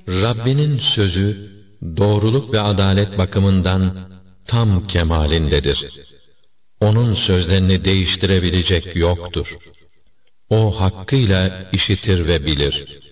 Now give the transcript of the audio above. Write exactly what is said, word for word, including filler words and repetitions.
Rabbinin sözü, doğruluk ve adalet bakımından tam kemalindedir. Onun sözlerini değiştirebilecek yoktur. O hakkıyla işitir ve bilir.